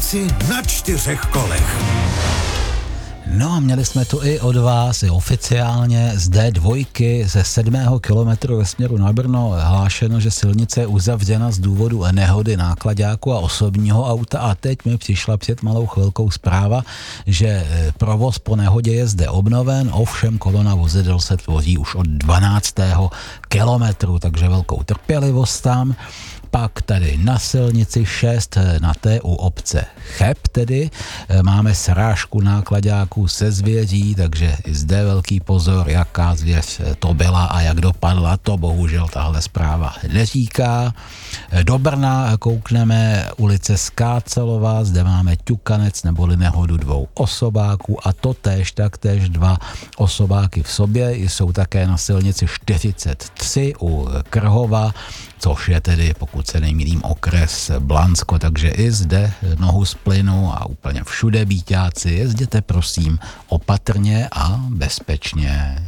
Asi na 4 kolech. No a měli jsme tu i od vás, i oficiálně z D2 ze 7. kilometru ve směru na Brno hlášeno, že silnice je uzavřena z důvodu nehody náklaďáku a osobního auta a teď mi přišla před malou chvilkou zpráva, že provoz po nehodě je zde obnoven, ovšem kolona vozidel se tvoří už od 12. kilometru, takže velkou trpělivost tam. Pak tady na silnici 6 na té u obce Cheb tedy máme srážku náklaďáků se zvěří, takže i zde velký pozor, jaká zvěř to byla a jak dopadla, to bohužel tahle zpráva neříká. Do Brna koukneme ulice Skácelová, zde máme ťukanec neboli nehodu 2 osobáků a to taktéž 2 osobáky v sobě, jsou také na silnici 43 u Krhova, což je tedy, pokud se nemýlím, okres Blansko, takže i zde nohu z plynu a úplně všude bíťáci, jezděte prosím opatrně a bezpečně.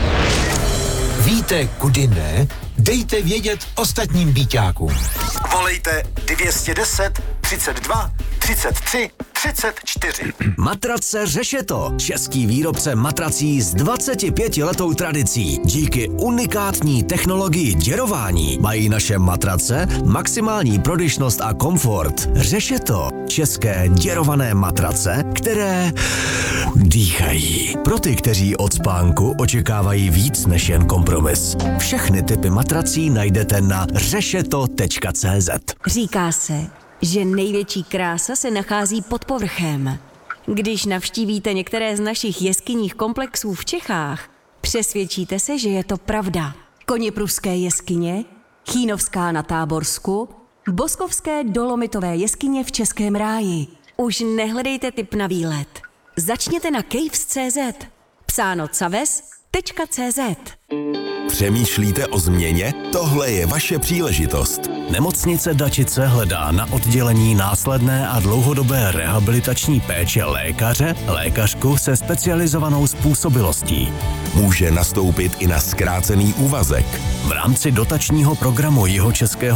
Víte, kudy ne? Dejte vědět ostatním bíťákům. Volejte 210 32 33 34. Matrace Řešeto. Český výrobce matrací s 25letou tradicí. Díky unikátní technologii děrování mají naše matrace maximální prodyšnost a komfort. Řešeto. České děrované matrace, které dýchají. Pro ty, kteří od spánku očekávají víc než jen kompromis. Všechny typy matrací najdete na řešeto.cz. Říká se, že největší krása se nachází pod povrchem. Když navštívíte některé z našich jeskyních komplexů v Čechách, přesvědčíte se, že je to pravda. Koněpruské jeskyně, Chýnovská na Táborsku, Boskovské dolomitové jeskyně v Českém ráji. Už nehledejte tip na výlet. Začněte na caves.cz. Psáno caves.cz. Přemýšlíte o změně? Tohle je vaše příležitost. Nemocnice Dačice hledá na oddělení následné a dlouhodobé rehabilitační péče lékařku se specializovanou způsobilostí. Může nastoupit i na zkrácený úvazek. V rámci dotačního programu Jihočeského